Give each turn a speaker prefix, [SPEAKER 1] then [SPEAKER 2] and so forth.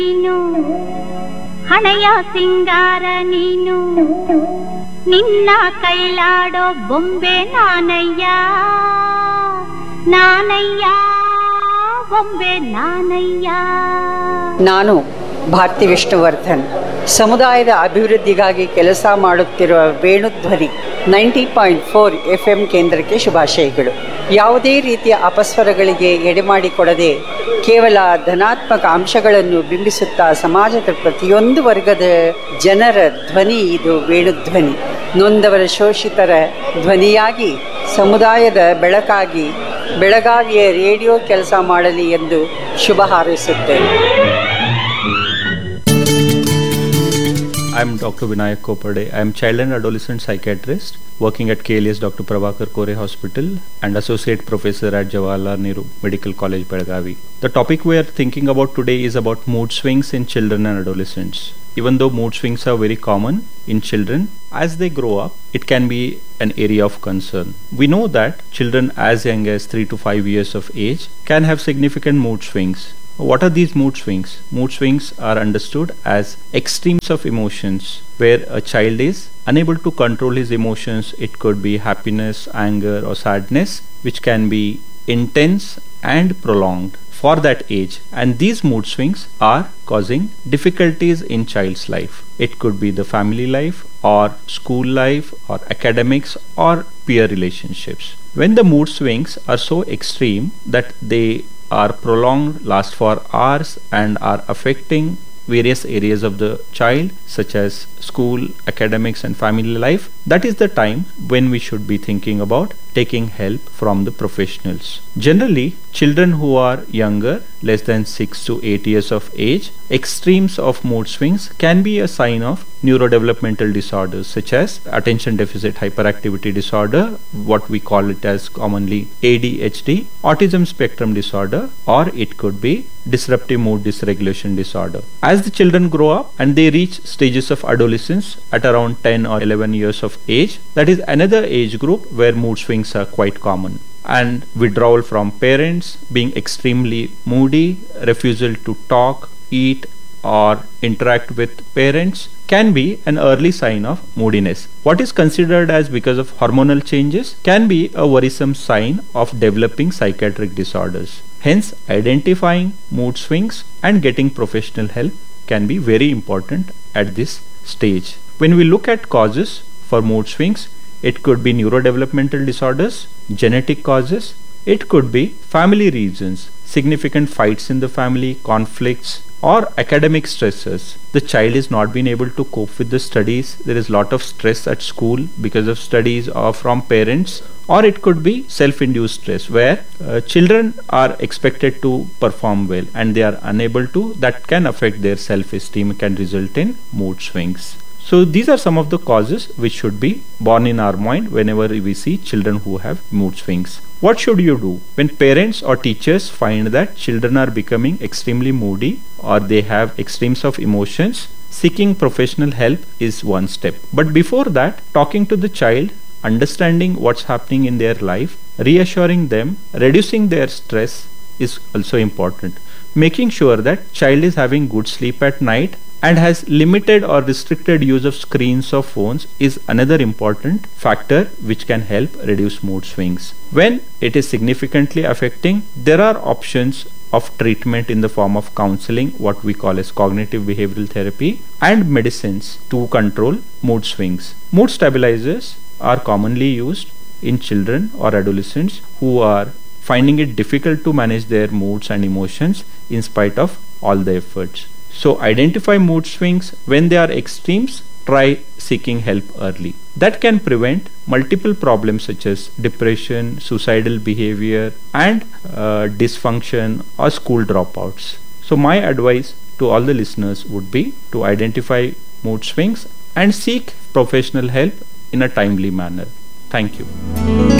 [SPEAKER 1] ನೀನು ಹಣೆಯ ಸಿಂಗಾರ ನೀನು ನಿನ್ನ ಕೈಲಾಡೋ ಬೊಂಬೆ ನಾನಯ್ಯ ನಾನಯ್ಯ ಬೊಂಬೆ ನಾನಯ್ಯ.
[SPEAKER 2] ನಾನು ಭಾರತಿ ವಿಷ್ಣುವರ್ಧನ್, ಸಮುದಾಯದ ಅಭಿವೃದ್ಧಿಗಾಗಿ ಕೆಲಸ ಮಾಡುತ್ತಿರುವ ವೇಣುಧ್ವನಿ 90.4 FM ಕೇಂದ್ರಕ್ಕೆ ಶುಭಾಶಯಗಳು. ಯಾವುದೇ ರೀತಿಯ ಅಪಸ್ವರಗಳಿಗೆ ಎಡೆಮಾಡಿಕೊಡದೆ ಕೇವಲ ಧನಾತ್ಮಕ ಅಂಶಗಳನ್ನು ಬಿಂಬಿಸುತ್ತಾ ಸಮಾಜದ ಪ್ರತಿಯೊಂದು ವರ್ಗದ ಜನರ ಧ್ವನಿ ಇದು ವೇಣುಧ್ವನಿ. ನೊಂದವರ ಶೋಷಿತರ ಧ್ವನಿಯಾಗಿ ಸಮುದಾಯದ ಬೆಳಗಾಗಿಯೇ ರೇಡಿಯೋ ಕೆಲಸ ಮಾಡಲಿ ಎಂದು ಶುಭ ಹಾರೈಸುತ್ತೇನೆ.
[SPEAKER 3] I am Dr. Vinayak Kopade. I am child and adolescent psychiatrist working at KLS Dr. Prabhakar Kore Hospital and associate professor at Jawaharlal Nehru Medical College, Belagavi. The topic we are thinking about today is about mood swings in children and adolescents. Even though mood swings are very common in children, as they grow up, it can be an area of concern. We know that children as young as 3 to 5 years of age can have significant mood swings. What are these mood swings? Mood swings are understood as extremes of emotions where a child is unable to control his emotions. It could be happiness, anger or sadness, which can be intense and prolonged for that age, and these mood swings are causing difficulties in child's life. It could be the family life or school life or academics or peer relationships. When the mood swings are so extreme that they are prolonged, last for hours and are affecting various areas of the child such as school, academics and family life, that is the time when we should be thinking about taking help from the professionals. Generally, children who are younger, less than 6 to 8 years of age, extremes of mood swings can be a sign of neurodevelopmental disorders such as attention deficit hyperactivity disorder, what we call it as commonly ADHD, autism spectrum disorder, or it could be disruptive mood dysregulation disorder. As the children grow up and they reach stages of adolescence at around 10 or 11 years of age, that is another age group where mood swings are quite common. And withdrawal from parents, being extremely moody, refusal to talk, eat or interact with parents can be an early sign of moodiness. What is considered as because of hormonal changes can be a worrisome sign of developing psychiatric disorders. Hence, identifying mood swings and getting professional help can be very important at this stage. When we look at causes for mood swings, it could be neurodevelopmental disorders, genetic causes, it could be family reasons, significant fights in the family, conflicts, or academic stresses. The child is not being able to cope with the studies. There is a lot of stress at school because of studies or from parents, or it could be self-induced stress where children are expected to perform well and they are unable to. That can affect their self-esteem, can result in mood swings. So these are some of the causes which should be borne in our mind whenever we see children who have mood swings. What should you do when parents or teachers find that children are becoming extremely moody or they have extremes of emotions? Seeking professional help is one step. But before that, talking to the child, understanding what's happening in their life, reassuring them, reducing their stress is also important. Making sure that child is having good sleep at night and has limited or restricted use of screens or phones is another important factor which can help reduce mood swings. When it is significantly affecting, there are options of treatment in the form of counseling, what we call as cognitive behavioral therapy, and medicines to control mood swings. Mood stabilizers are commonly used in children or adolescents who are finding it difficult to manage their moods and emotions in spite of all the efforts. So identify mood swings. When they are extremes, try seeking help early. That can prevent multiple problems such as depression, suicidal behavior and dysfunction or school dropouts. So my advice to all the listeners would be to identify mood swings and seek professional help in a timely manner. Thank you.